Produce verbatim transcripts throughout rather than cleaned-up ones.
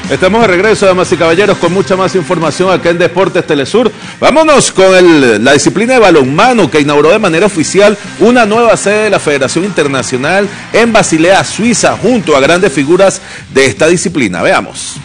Estamos de regreso, damas y caballeros, con mucha más información acá en Deportes Telesur. Vámonos con el, la disciplina de balonmano, que inauguró de manera oficial una nueva sede de la Federación Internacional en Basilea, Suiza, junto a grandes figuras de esta disciplina. Veamos.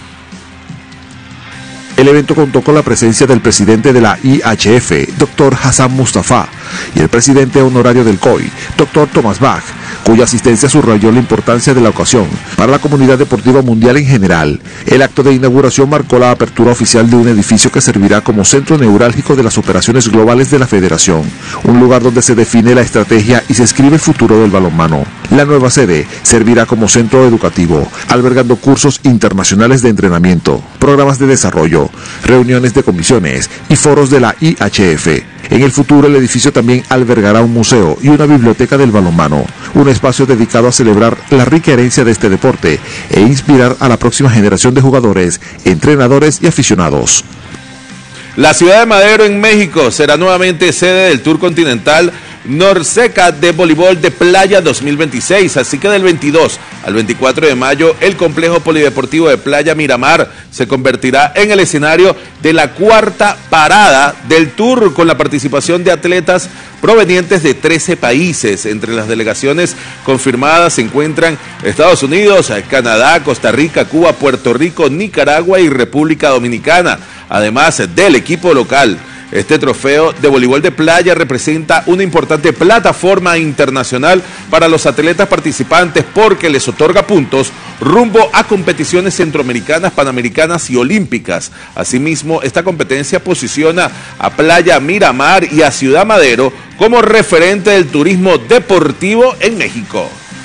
El evento contó con la presencia del presidente de la I H F, doctor Hassan Mustafa, y el presidente honorario del C O I, doctor Thomas Bach, cuya asistencia subrayó la importancia de la ocasión para la comunidad deportiva mundial en general. El acto de inauguración marcó la apertura oficial de un edificio que servirá como centro neurálgico de las operaciones globales de la federación, un lugar donde se define la estrategia y se escribe el futuro del balonmano. La nueva sede servirá como centro educativo, albergando cursos internacionales de entrenamiento, programas de desarrollo, reuniones de comisiones y foros de la I H F. En el futuro, el edificio también albergará un museo y una biblioteca del balonmano, un espacio dedicado a celebrar la rica herencia de este deporte e inspirar a la próxima generación de jugadores, entrenadores y aficionados. La ciudad de Madero, en México, será nuevamente sede del Tour Continental Norseca de Voleibol de Playa dos mil veintiséis, así que del veintidós al veinticuatro de mayo el complejo polideportivo de Playa Miramar se convertirá en el escenario de la cuarta parada del Tour, con la participación de atletas provenientes de trece países. Entre las delegaciones confirmadas se encuentran Estados Unidos, Canadá, Costa Rica, Cuba, Puerto Rico, Nicaragua y República Dominicana, además del equipo local. Este trofeo de voleibol de playa representa una importante plataforma internacional para los atletas participantes, porque les otorga puntos rumbo a competiciones centroamericanas, panamericanas y olímpicas. Asimismo, esta competencia posiciona a Playa Miramar y a Ciudad Madero como referente del turismo deportivo en México.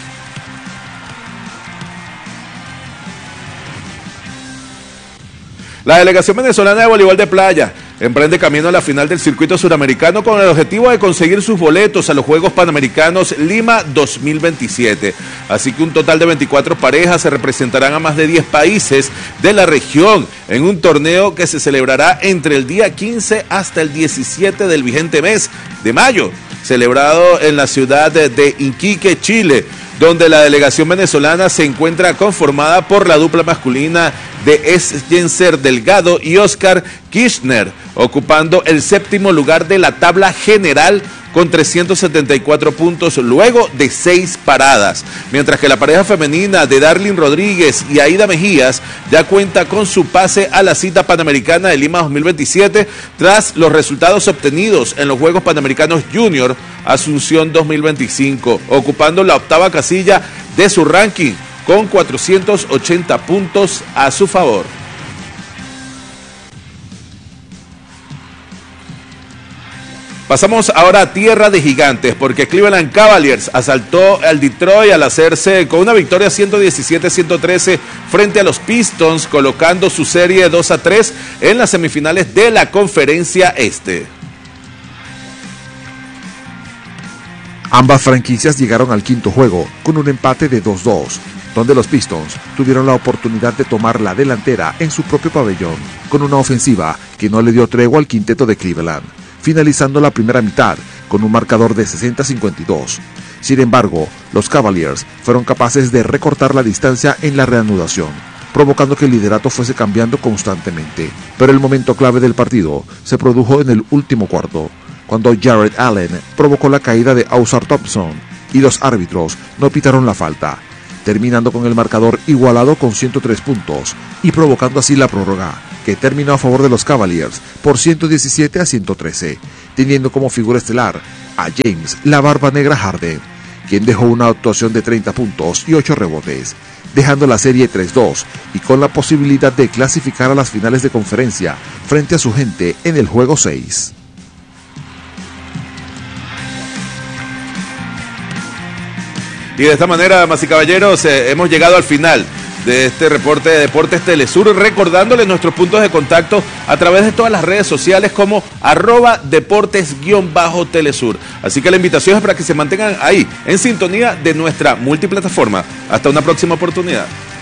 La delegación venezolana de voleibol de playa emprende camino a la final del circuito suramericano con el objetivo de conseguir sus boletos a los Juegos Panamericanos Lima dos mil veintisiete. Así que un total de veinticuatro parejas se representarán a más de diez países de la región en un torneo que se celebrará entre el día quince hasta el diecisiete del vigente mes de mayo, celebrado en la ciudad de, de Iquique, Chile, donde la delegación venezolana se encuentra conformada por la dupla masculina de Esyenser Delgado y Oscar Kirchner, ocupando el séptimo lugar de la tabla general con trescientos setenta y cuatro puntos luego de seis paradas, mientras que la pareja femenina de Darlin Rodríguez y Aida Mejías ya cuenta con su pase a la cita panamericana de Lima dos mil veintisiete tras los resultados obtenidos en los Juegos Panamericanos Junior Asunción dos mil veinticinco, ocupando la octava casilla de su ranking con cuatrocientos ochenta puntos a su favor. Pasamos ahora a tierra de gigantes, porque Cleveland Cavaliers asaltó al Detroit al hacerse con una victoria ciento diecisiete a ciento trece frente a los Pistons, colocando su serie dos a tres en las semifinales de la Conferencia Este. Ambas franquicias llegaron al quinto juego con un empate de dos dos, donde los Pistons tuvieron la oportunidad de tomar la delantera en su propio pabellón, con una ofensiva que no le dio tregua al quinteto de Cleveland, finalizando la primera mitad con un marcador de sesenta a cincuenta y dos. Sin embargo, los Cavaliers fueron capaces de recortar la distancia en la reanudación, provocando que el liderato fuese cambiando constantemente. Pero el momento clave del partido se produjo en el último cuarto, cuando Jared Allen provocó la caída de Ausar Thompson y los árbitros no pitaron la falta, terminando con el marcador igualado con ciento tres puntos y provocando así la prórroga, que terminó a favor de los Cavaliers por ciento diecisiete a ciento trece, teniendo como figura estelar a James "La Barba Negra" Harden, quien dejó una actuación de treinta puntos y ocho rebotes, dejando la serie tres dos y con la posibilidad de clasificar a las finales de conferencia frente a su gente en el juego seis. Y de esta manera, damas y caballeros, eh, hemos llegado al final de este reporte de Deportes Telesur, recordándoles nuestros puntos de contacto a través de todas las redes sociales como arroba deportes-telesur. Así que la invitación es para que se mantengan ahí, en sintonía de nuestra multiplataforma. Hasta una próxima oportunidad.